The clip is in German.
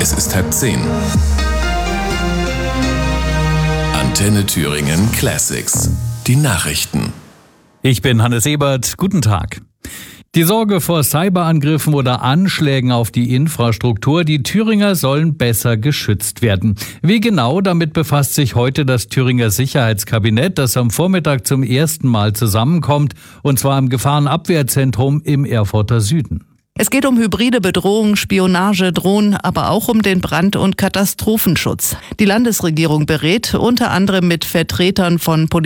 Es ist 9:30. Antenne Thüringen Classics. Die Nachrichten. Ich bin Hannes Ebert. Guten Tag. Die Sorge vor Cyberangriffen oder Anschlägen auf die Infrastruktur, die Thüringer sollen besser geschützt werden. Wie genau, damit befasst sich heute das Thüringer Sicherheitskabinett, das am Vormittag zum ersten Mal zusammenkommt, und zwar im Gefahrenabwehrzentrum im Erfurter Süden. Es geht um hybride Bedrohung, Spionage, Drohnen, aber auch um den Brand- und Katastrophenschutz. Die Landesregierung berät unter anderem mit Vertretern von